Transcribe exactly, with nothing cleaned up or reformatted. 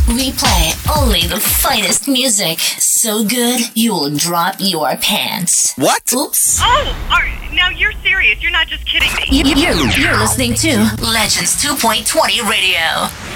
We play only the finest music. So good, you'll drop your pants. What? Oops. Oh, are, now you're serious. You're not just kidding me. You, you, you're listening to Legends two point twenty Radio.